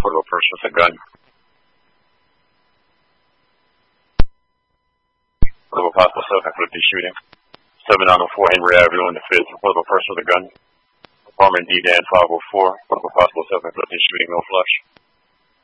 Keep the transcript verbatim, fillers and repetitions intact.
Portable person with a gun. Portable possible self-inflicted shooting. seven nine oh four Henry Avenue in the fifth. Portable person with a gun. Apartment D Dan five oh four. Portable possible self-inflicted shooting, no flush.